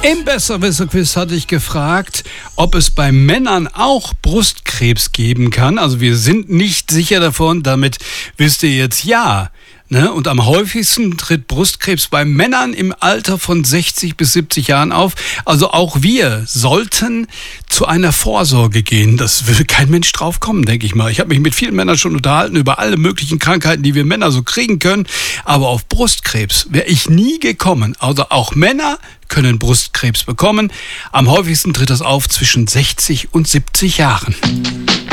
Im Besserwisser-Quiz hatte ich gefragt, ob es bei Männern auch Brustkrebs geben kann. Also wir sind nicht sicher davon, damit wisst ihr jetzt ja. Ne? Und am häufigsten tritt Brustkrebs bei Männern im Alter von 60 bis 70 Jahren auf. Also auch wir sollten zu einer Vorsorge gehen. Das würde kein Mensch drauf kommen, denke ich mal. Ich habe mich mit vielen Männern schon unterhalten über alle möglichen Krankheiten, die wir Männer so kriegen können. Aber auf Brustkrebs wäre ich nie gekommen. Also auch Männer können Brustkrebs bekommen. Am häufigsten tritt das auf zwischen 60 und 70 Jahren.